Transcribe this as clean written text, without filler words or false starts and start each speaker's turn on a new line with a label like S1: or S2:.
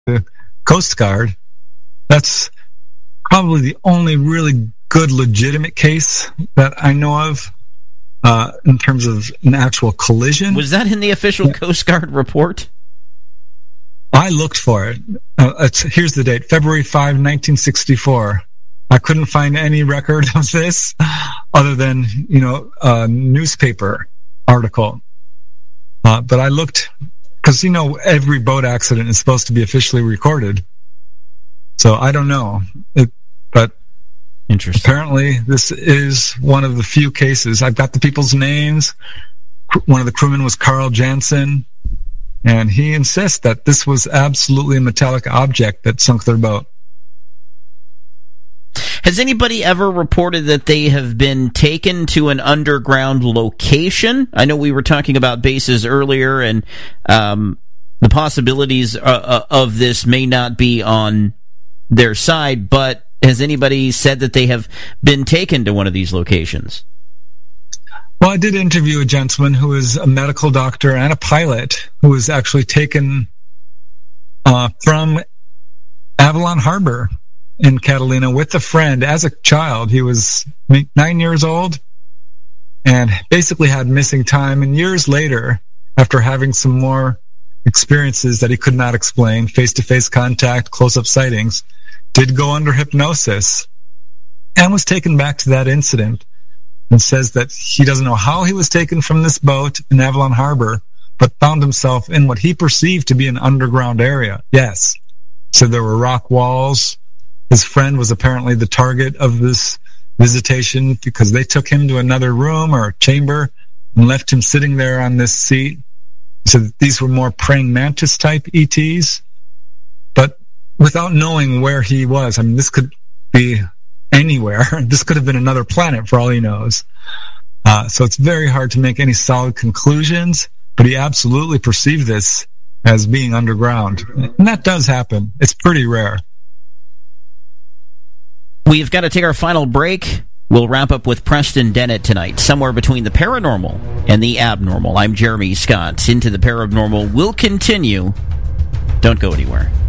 S1: the Coast Guard. That's probably the only really good legitimate case that I know of in terms of an actual collision.
S2: Was that in the official Coast Guard report?
S1: I looked for it. Here's the date, February 5, 1964. I couldn't find any record of this other than, a newspaper article. But I looked, because, every boat accident is supposed to be officially recorded. So I don't know. But
S2: interesting.
S1: Apparently this is one of the few cases. I've got the people's names. One of the crewmen was Carl Jansen. And he insists that this was absolutely a metallic object that sunk their boat.
S2: Has anybody ever reported that they have been taken to an underground location? I know we were talking about bases earlier, and the possibilities of this may not be on their side, but has anybody said that they have been taken to one of these locations?
S1: Well, I did interview a gentleman who is a medical doctor and a pilot who was actually taken from Avalon Harbor in Catalina with a friend as a child. He was 9 years old and basically had missing time. And years later, after having some more experiences that he could not explain, face-to-face contact, close-up sightings, did go under hypnosis and was taken back to that incident, and says that he doesn't know how he was taken from this boat in Avalon Harbor, but found himself in what he perceived to be an underground area. Yes. So there were rock walls. His friend was apparently the target of this visitation because they took him to another room or a chamber and left him sitting there on this seat. So these were more praying mantis type ETs, but without knowing where he was. I mean, this could be anywhere. This could have been another planet for all he knows. So it's very hard to make any solid conclusions, but he absolutely perceived this as being underground. And that does happen. It's pretty rare.
S2: We've got to take our final break. We'll wrap up with Preston Dennett tonight, somewhere between the paranormal and the abnormal. I'm Jeremy Scott. Into the Paranormal will continue. Don't go anywhere.